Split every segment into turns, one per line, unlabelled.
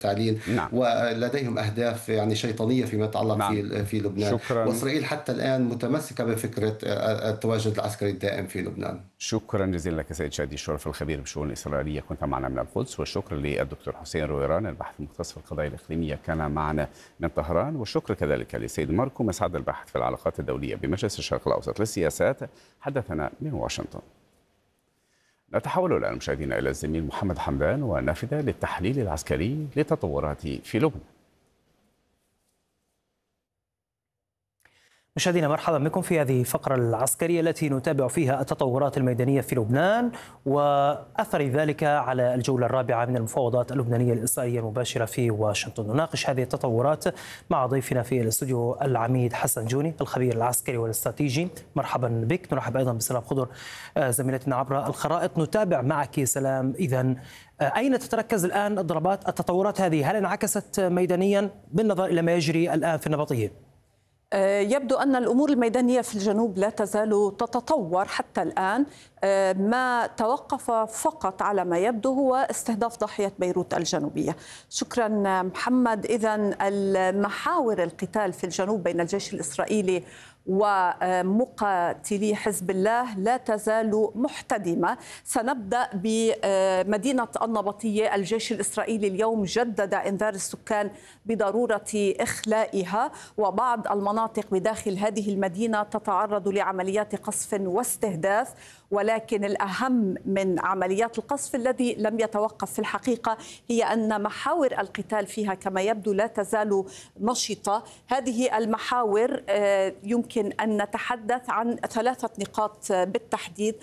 التعليل،
نعم.
ولديهم أهداف يعني شيطانية فيما يتعلق
نعم.
في لبنان.
شكرا.
وإسرائيل حتى الآن متمسكة بفكرة التواجد العسكري الدائم في لبنان.
شكرا جزيلا لك سيد شادي الشرف الخبير بالشؤون الإسرائيلية، كنت معنا من القدس. والشكر للدكتور حسين رويران الباحث المختص في القضايا الإقليمية كان معنا من طهران. والشكر كذلك للسيد ماركو مسعد الباحث في العلاقات الدولية بمجلس الشرق الأوسط للسياسات حدثنا من واشنطن. نتحول الآن مشاهدينا إلى الزميل محمد حمدان ونافذة للتحليل العسكري للتطورات في لبنان.
مشاهدينا مرحبا بكم في هذه الفقرة العسكرية التي نتابع فيها التطورات الميدانية في لبنان وأثر ذلك على الجولة الرابعة من المفاوضات اللبنانية الإسرائيلية المباشرة في واشنطن. نناقش هذه التطورات مع ضيفنا في الاستوديو العميد حسن جوني الخبير العسكري والاستراتيجي. مرحبا بك. نرحب أيضا بسلام خضر زميلتنا عبر الخرائط. نتابع معك سلام. إذن أين تتركز الآن الضربات التطورات هذه؟ هل انعكست ميدانيا بالنظر إلى ما يجري الآن في النبطية؟
يبدو أن الأمور الميدانية في الجنوب لا تزال تتطور حتى الآن. ما توقف فقط على ما يبدو هو استهداف ضاحية بيروت الجنوبية. شكرا محمد. إذن المحاور القتال في الجنوب بين الجيش الإسرائيلي ومقاتلي حزب الله لا تزال محتدمة. سنبدأ بمدينة النبطية. الجيش الإسرائيلي اليوم جدد إنذار السكان بضرورة إخلائها، وبعض المناطق بداخل هذه المدينة تتعرض لعمليات قصف واستهداف. ولكن الأهم من عمليات القصف الذي لم يتوقف في الحقيقة هي أن محاور القتال فيها كما يبدو لا تزال نشطة. هذه المحاور يمكن أن نتحدث عن 3 نقاط بالتحديد.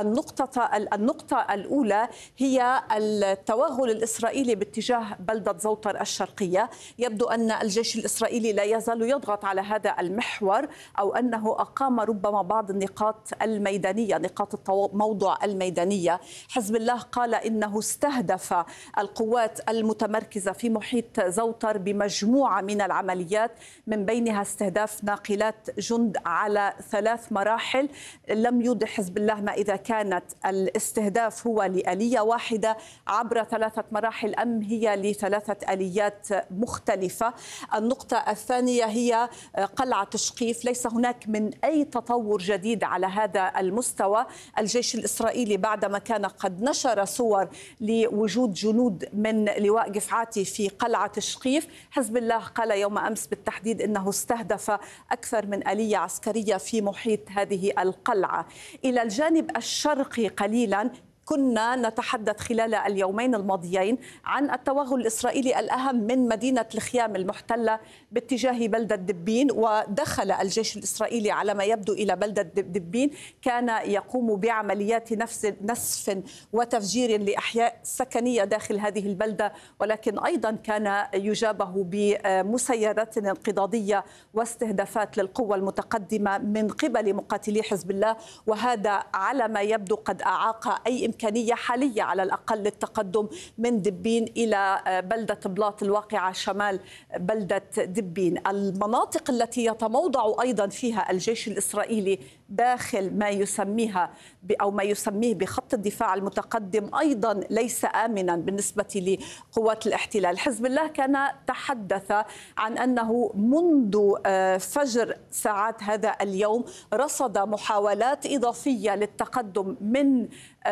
النقطة الأولى هي التوغل الإسرائيلي باتجاه بلدة زوطر الشرقية. يبدو أن الجيش الإسرائيلي لا يزال يضغط على هذا المحور، أو أنه أقام ربما بعض النقاط الميدانية، نقاط الموضوع الميدانية. حزب الله قال إنه استهدف القوات المتمركزة في محيط زوطر بمجموعة من العمليات، من بينها استهداف ناقلات جند على 3 مراحل. لم يوضح حزب الله ما إذا كانت الاستهداف هو لآلية واحدة عبر 3 مراحل أم هي ل3 آليات مختلفة. النقطة الثانية هي قلعة شقيف. ليس هناك من أي تطور جديد على هذا المستوى. الجيش الإسرائيلي بعدما كان قد نشر صور لوجود جنود من لواء قفعاتي في قلعة شقيف، حزب الله قال يوم أمس بالتحديد إنه استهدف أكثر من آلية عسكرية في محيط هذه القلعة. إلى الجانب الشرقي قليلا كنا نتحدث خلال اليومين الماضيين عن التوغل الإسرائيلي الأهم من مدينة الخيام المحتلة باتجاه بلدة دبين، ودخل الجيش الإسرائيلي على ما يبدو إلى بلدة دبين. كان يقوم بعمليات نسف وتفجير لأحياء سكنية داخل هذه البلدة، ولكن أيضا كان يجابه بمسيرات انقضاضية واستهدافات للقوة المتقدمة من قبل مقاتلي حزب الله. وهذا على ما يبدو قد أعاق أي إمكانية حالية على الأقل للتقدم من دبين إلى بلدة بلاط الواقعة شمال بلدة دبين. المناطق التي يتموضع أيضا فيها الجيش الإسرائيلي داخل ما يسميها أو ما يسميه بخط الدفاع المتقدم أيضا ليس آمنا بالنسبة لقوات الاحتلال. حزب الله كان تحدث عن أنه منذ فجر ساعات هذا اليوم رصد محاولات إضافية للتقدم من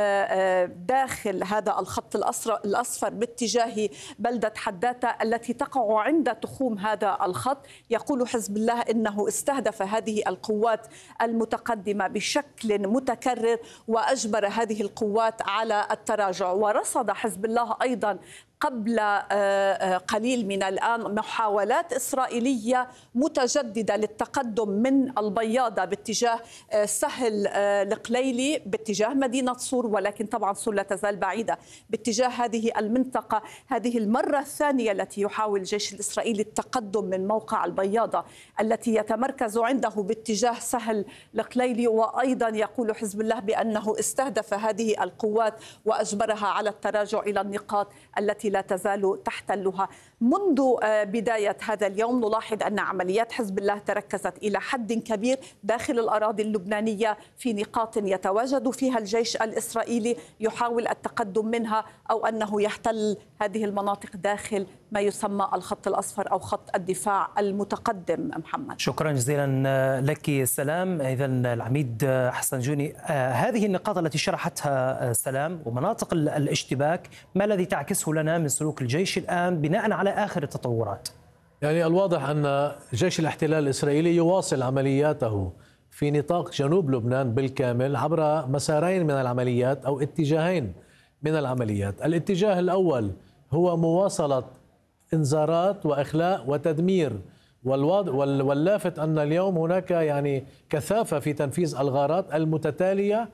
داخل هذا الخط الأصفر باتجاه بلدة حداتة التي تقع عند تخوم هذا الخط. يقول حزب الله إنه استهدف هذه القوات المتقدمة بشكل متكرر وأجبر هذه القوات على التراجع. ورصد حزب الله أيضا قبل قليل من الآن محاولات إسرائيلية متجددة للتقدم من البياضة باتجاه سهل القليلي باتجاه مدينة صور، ولكن طبعا صور لا تزال بعيدة باتجاه هذه المنطقة. هذه المرة الثانية التي يحاول الجيش الإسرائيلي التقدم من موقع البياضة التي يتمركز عنده باتجاه سهل القليلي. وأيضا يقول حزب الله بأنه استهدف هذه القوات وأجبرها على التراجع إلى النقاط التي لا تزال تحتلها. منذ بداية هذا اليوم نلاحظ أن عمليات حزب الله تركزت إلى حد كبير داخل الأراضي اللبنانية في نقاط يتواجد فيها الجيش الإسرائيلي يحاول التقدم منها أو أنه يحتل هذه المناطق داخل ما يسمى الخط الأصفر أو خط الدفاع المتقدم. محمد،
شكرا جزيلا لك سلام. إذا العميد حسن جوني، هذه النقاط التي شرحتها سلام ومناطق الاشتباك، ما الذي تعكسه لنا من سلوك الجيش الآن بناء على آخر التطورات؟
يعني الواضح أن جيش الاحتلال الإسرائيلي يواصل عملياته في نطاق جنوب لبنان بالكامل عبر مسارين من العمليات أو اتجاهين من العمليات. الاتجاه الأول هو مواصلة إنذارات وإخلاء وتدمير، واللافت أن اليوم هناك يعني كثافة في تنفيذ الغارات المتتالية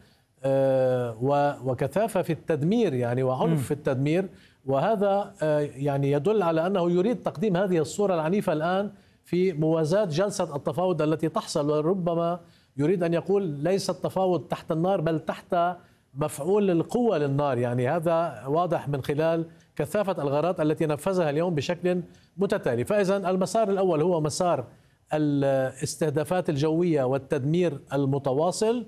وكثافة في التدمير يعني وعنف في التدمير، وهذا يعني يدل على أنه يريد تقديم هذه الصورة العنيفة الآن في موازاة جلسة التفاوض التي تحصل، وربما يريد أن يقول ليس التفاوض تحت النار بل تحت مفعول القوة للنار. يعني هذا واضح من خلال كثافة الغارات التي نفذها اليوم بشكل متتالي. فإذا المسار الأول هو مسار الاستهدافات الجوية والتدمير المتواصل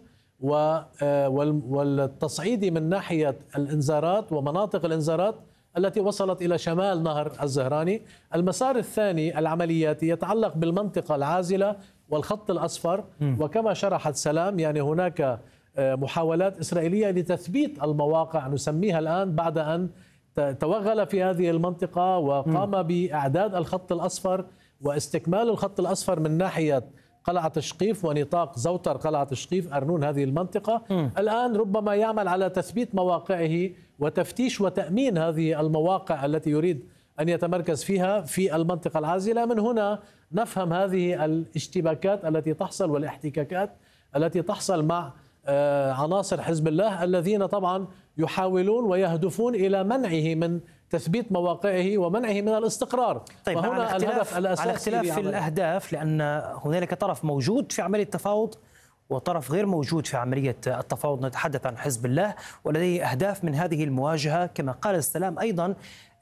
والتصعيدي من ناحية الإنذارات ومناطق الإنذارات التي وصلت إلى شمال نهر الزهراني. المسار الثاني العملياتي يتعلق بالمنطقة العازلة والخط الأصفر، وكما شرحت سلام يعني هناك محاولات إسرائيلية لتثبيت المواقع نسميها الآن بعد أن توغل في هذه المنطقة وقام بإعداد الخط الأصفر واستكمال الخط الأصفر من ناحية قلعة الشقيف ونطاق زوتر قلعة الشقيف أرنون هذه المنطقة. الآن ربما يعمل على تثبيت مواقعه وتفتيش وتأمين هذه المواقع التي يريد أن يتمركز فيها في المنطقة العازلة. من هنا نفهم هذه الاشتباكات التي تحصل والاحتكاكات التي تحصل مع عناصر حزب الله الذين طبعا يحاولون ويهدفون إلى منعه من تثبيت مواقعه ومنعه من الاستقرار.
طيب،
وهنا الهدف الأساسي
على اختلاف في الأهداف، لأن هنالك طرف موجود في عملية التفاوض وطرف غير موجود في عملية التفاوض. نتحدث عن حزب الله ولديه أهداف من هذه المواجهة، كما قال السلام أيضا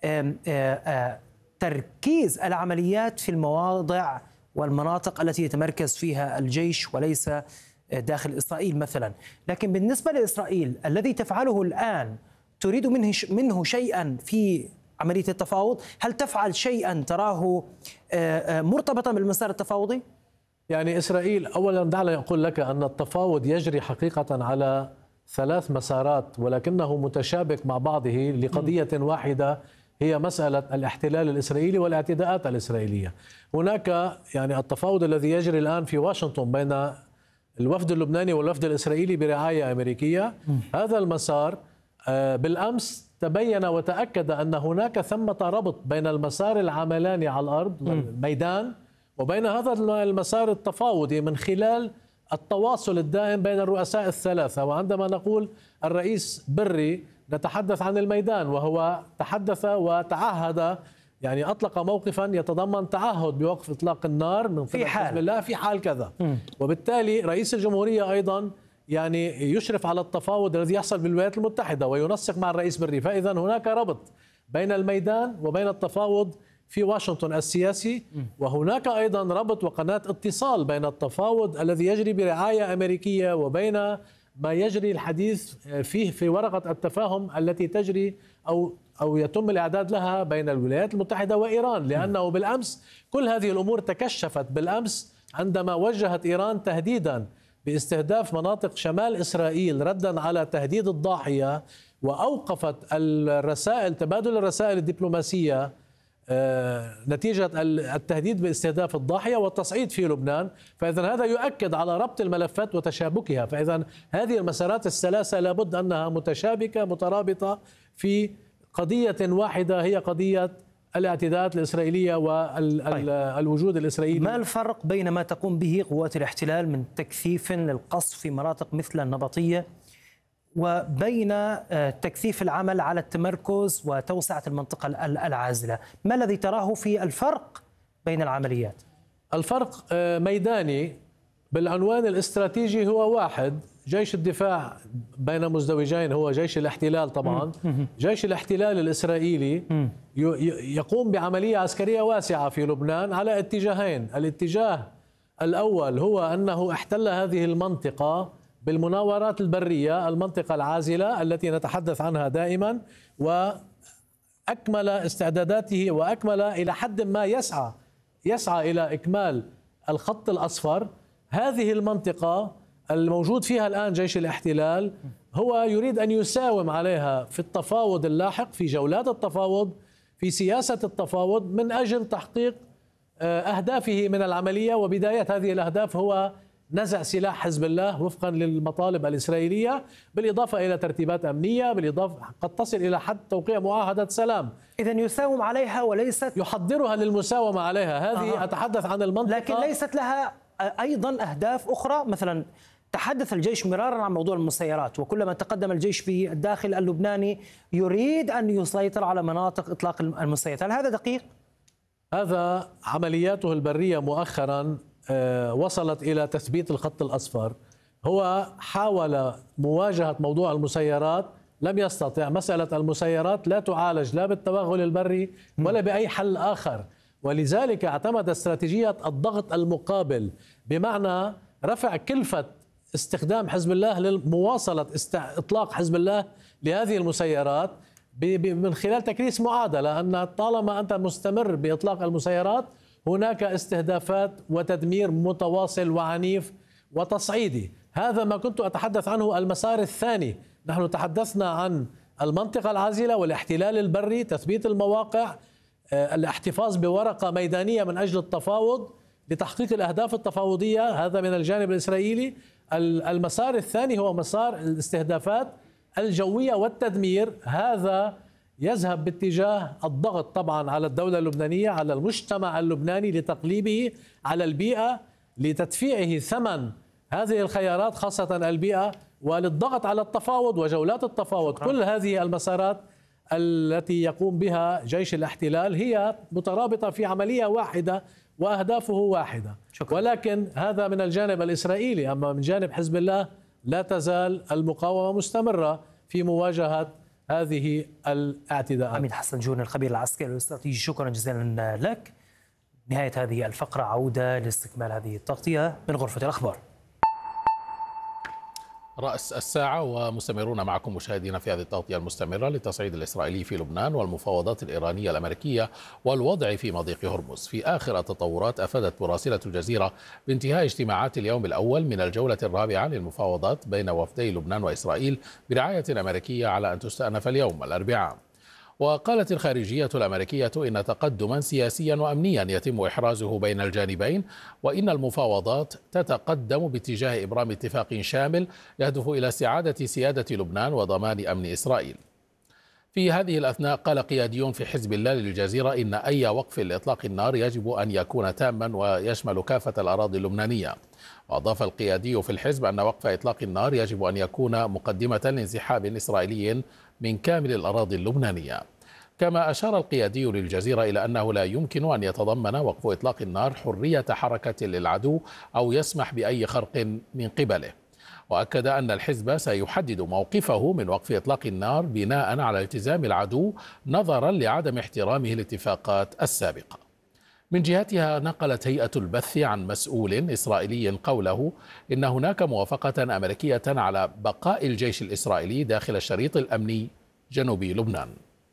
تركيز العمليات في المواضع والمناطق التي يتمركز فيها الجيش وليس داخل إسرائيل مثلا. لكن بالنسبة لإسرائيل الذي تفعله الآن، تريد منه شيئا في عملية التفاوض؟ هل تفعل شيئا تراه مرتبطا بالمسار التفاوضي؟
يعني إسرائيل أولا دعني أقول لك أن التفاوض يجري حقيقة على 3 مسارات ولكنه متشابك مع بعضه لقضية واحدة، هي مسألة الاحتلال الإسرائيلي والاعتداءات الإسرائيلية. هناك يعني التفاوض الذي يجري الآن في واشنطن بين الوفد اللبناني والوفد الإسرائيلي برعاية أمريكية. هذا المسار بالأمس تبين وتأكد أن هناك ثمة ربط بين المسار العملاني على الأرض والميدان وبين هذا المسار التفاوضي من خلال التواصل الدائم بين الرؤساء الثلاثة. وعندما نقول الرئيس بري نتحدث عن الميدان، وهو تحدث وتعهد يعني أطلق موقفا يتضمن تعهد بوقف إطلاق النار من قبل حزب الله في حال كذا. وبالتالي رئيس الجمهورية أيضا يعني يشرف على التفاوض الذي يحصل بالولايات المتحدة وينسق مع الرئيس بري. فإذا هناك ربط بين الميدان وبين التفاوض في واشنطن السياسي، وهناك أيضا ربط وقناة اتصال بين التفاوض الذي يجري برعاية أمريكية وبين ما يجري الحديث فيه في ورقة التفاهم التي تجري أو يتم الإعداد لها بين الولايات المتحدة وإيران. لأنه بالأمس كل هذه الأمور تكشفت بالأمس عندما وجهت إيران تهديدا باستهداف مناطق شمال إسرائيل ردا على تهديد الضاحية، وأوقفت الرسائل تبادل الرسائل الدبلوماسية نتيجة التهديد باستهداف الضاحية والتصعيد في لبنان. فإذا هذا يؤكد على ربط الملفات وتشابكها. فإذا هذه المسارات الثلاثة لابد أنها متشابكة مترابطة في قضية واحدة، هي قضية الاعتداءات الإسرائيلية والوجود الإسرائيلي.
ما الفرق بين ما تقوم به قوات الاحتلال من تكثيف للقصف في مناطق مثل النبطية وبين تكثيف العمل على التمركز وتوسعة المنطقة العازلة؟ ما الذي تراه في الفرق بين العمليات؟
الفرق ميداني بالعنوان الاستراتيجي هو واحد. جيش الدفاع بين مزدوجين هو جيش الاحتلال طبعا. جيش الاحتلال الإسرائيلي يقوم بعملية عسكرية واسعة في لبنان على اتجاهين. الاتجاه الأول هو أنه احتل هذه المنطقة بالمناورات البرية، المنطقة العازلة التي نتحدث عنها دائما، أكمل استعداداته وأكمل إلى حد ما يسعى إلى إكمال الخط الأصفر. هذه المنطقة الموجود فيها الآن جيش الاحتلال هو يريد أن يساوم عليها في التفاوض اللاحق، في جولات التفاوض، في سياسة التفاوض، من أجل تحقيق أهدافه من العملية. وبداية هذه الأهداف هو نزع سلاح حزب الله وفقا للمطالب الإسرائيلية، بالإضافة إلى ترتيبات أمنية، بالإضافة قد تصل إلى حد توقيع معاهدة سلام.
إذا يساوم عليها وليست
يحضرها للمساومة عليها. هذه أتحدث عن المنطقة،
لكن ليست لها أيضا أهداف أخرى. مثلا تحدث الجيش مرارا عن موضوع المسيرات، وكلما تقدم الجيش في الداخل اللبناني يريد أن يسيطر على مناطق إطلاق المسيرات. هل هذا دقيق؟
هذا عملياته البرية مؤخرا وصلت إلى تثبيت الخط الأصفر. هو حاول مواجهة موضوع المسيرات، لم يستطع. مسألة المسيرات لا تعالج لا بالتوغل البري ولا بأي حل آخر، ولذلك اعتمد استراتيجية الضغط المقابل، بمعنى رفع كلفة استخدام حزب الله لمواصلة إطلاق حزب الله لهذه المسيرات من خلال تكريس معادلة أن طالما أنت مستمر بإطلاق المسيرات هناك استهدافات وتدمير متواصل وعنيف وتصعيدي. هذا ما كنت أتحدث عنه. المسار الثاني، نحن تحدثنا عن المنطقة العازلة والاحتلال البري، تثبيت المواقع، الاحتفاظ بورقة ميدانية من أجل التفاوض لتحقيق الأهداف التفاوضية، هذا من الجانب الإسرائيلي. المسار الثاني هو مسار الاستهدافات الجوية والتدمير. هذا يذهب باتجاه الضغط طبعا على الدولة اللبنانية، على المجتمع اللبناني، لتقليبه على البيئة، لتدفيعه ثمن هذه الخيارات خاصة البيئة، وللضغط على التفاوض وجولات التفاوض. كل هذه المسارات التي يقوم بها جيش الاحتلال هي مترابطة في عملية واحدة وأهدافه واحدة. ولكن هذا من الجانب الإسرائيلي. أما من جانب حزب الله لا تزال المقاومة مستمرة في مواجهة هذه الاعتداءات.
عميد حسن جون، الخبير العسكري والاستراتيجي، شكرا جزيلا لك. نهاية هذه الفقرة، عودة لاستكمال هذه التغطية من غرفة الأخبار.
رأس الساعة ومستمرون معكم مشاهدينا في هذه التغطية المستمرة للتصعيد الإسرائيلي في لبنان والمفاوضات الإيرانية الأمريكية والوضع في مضيق هرمز. في آخر التطورات، أفادت مراسلة الجزيرة بانتهاء اجتماعات اليوم الأول من الجولة الرابعة للمفاوضات بين وفدي لبنان وإسرائيل برعاية أمريكية على أن تستأنف اليوم الأربعاء. وقالت الخارجية الأمريكية إن تقدما سياسيا وأمنيا يتم إحرازه بين الجانبين، وإن المفاوضات تتقدم باتجاه إبرام اتفاق شامل يهدف إلى استعادة سيادة لبنان وضمان أمن إسرائيل. في هذه الأثناء، قال قياديون في حزب الله للجزيرة إن أي وقف لإطلاق النار يجب أن يكون تاما ويشمل كافة الأراضي اللبنانية. وأضاف القيادي في الحزب أن وقف إطلاق النار يجب أن يكون مقدمة لانسحاب إسرائيلي من كامل الأراضي اللبنانية. كما أشار القيادي للجزيرة إلى أنه لا يمكن أن يتضمن وقف إطلاق النار حرية حركة للعدو أو يسمح بأي خرق من قبله. وأكد أن الحزب سيحدد موقفه من وقف إطلاق النار بناء على التزام العدو نظرا لعدم احترامه الاتفاقات السابقة. من جهتها، نقلت هيئة البث عن مسؤول إسرائيلي قوله إن هناك موافقة أمريكية على بقاء الجيش الإسرائيلي داخل الشريط الأمني جنوبي لبنان.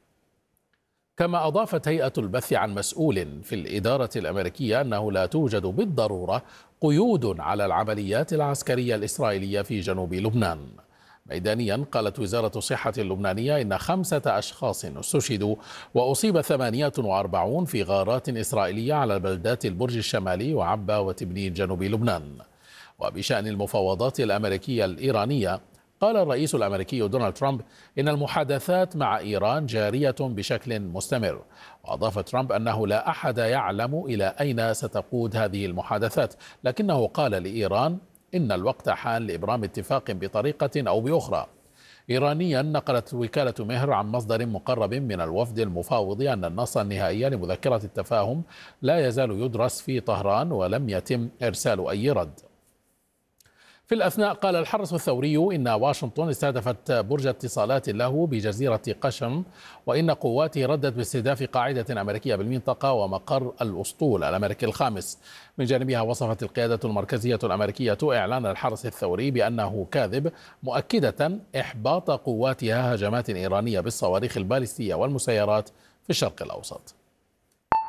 كما أضافت هيئة البث عن مسؤول في الإدارة الأمريكية أنه لا توجد بالضرورة قيود على العمليات العسكرية الإسرائيلية في جنوب لبنان. ميدانيا، قالت وزارة الصحة اللبنانية إن 5 أشخاص استشهدوا وأصيب 48 في غارات إسرائيلية على بلدات البرج الشمالي وعبا وتبنين جنوب لبنان. وبشأن المفاوضات الأمريكية الإيرانية، قال الرئيس الأمريكي دونالد ترامب إن المحادثات مع إيران جارية بشكل مستمر. وأضاف ترامب أنه لا أحد يعلم إلى أين ستقود هذه المحادثات، لكنه قال لإيران إن الوقت حان لإبرام اتفاق بطريقة أو بأخرى. إيرانيا، نقلت وكالة مهر عن مصدر مقرب من الوفد المفاوض أن النص النهائي لمذكرة التفاهم لا يزال يدرس في طهران ولم يتم إرسال أي رد. في الأثناء قال الحرس الثوري إن واشنطن استهدفت برج اتصالات له بجزيرة قشم، وإن قواته ردت باستهداف قاعدة أمريكية بالمنطقة ومقر الأسطول الأمريكي الخامس. من جانبها وصفت القيادة المركزية الأمريكية إعلان الحرس الثوري بأنه كاذب، مؤكدة إحباط قواتها هجمات إيرانية بالصواريخ البالستية والمسيرات في الشرق الأوسط.